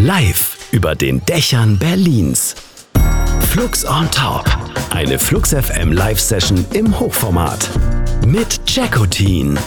Live über den Dächern Berlins. Flux on Top. Eine Flux FM Live-Session im Hochformat. Mit Jackotin.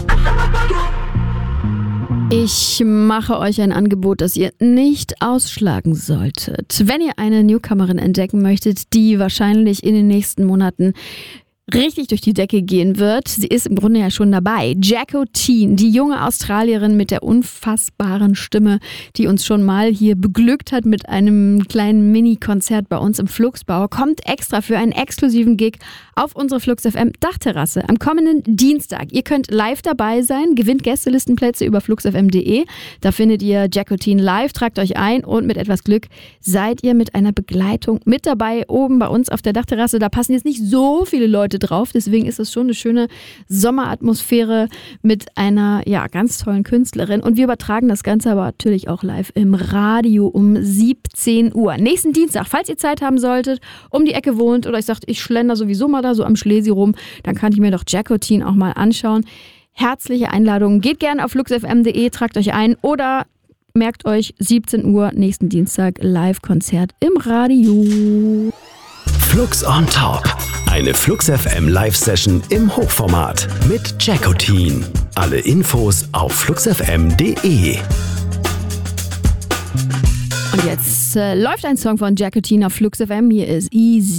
Ich mache euch ein Angebot, das ihr nicht ausschlagen solltet. Wenn ihr eine Newcomerin entdecken möchtet, die wahrscheinlich in den nächsten Monaten richtig durch die Decke gehen wird. Sie ist im Grunde ja schon dabei. Jackotin, die junge Australierin mit der unfassbaren Stimme, die uns schon mal hier beglückt hat mit einem kleinen Mini-Konzert bei uns im Fluxbau, kommt extra für einen exklusiven Gig auf unsere Flux FM Dachterrasse am kommenden Dienstag. Ihr könnt live dabei sein, gewinnt Gästelistenplätze über fluxfm.de. Da findet ihr Jackotin live, tragt euch ein und mit etwas Glück seid ihr mit einer Begleitung mit dabei oben bei uns auf der Dachterrasse. Da passen jetzt nicht so viele Leute drauf, deswegen ist es schon eine schöne Sommeratmosphäre mit einer ganz tollen Künstlerin und wir übertragen das Ganze aber natürlich auch live im Radio um 17 Uhr. Nächsten Dienstag, falls ihr Zeit haben solltet, um die Ecke wohnt oder euch sagt, ich schlender sowieso mal da so am Schlesi rum, dann kann ich mir doch Jackotin auch mal anschauen. Herzliche Einladung, geht gerne auf fluxfm.de, tragt euch ein oder merkt euch 17 Uhr nächsten Dienstag Live-Konzert im Radio. Flux on Top. Eine Flux FM Live-Session im Hochformat mit Jackotin. Alle Infos auf fluxfm.de. Und jetzt läuft ein Song von Jackotin auf Flux FM. Hier ist Easy.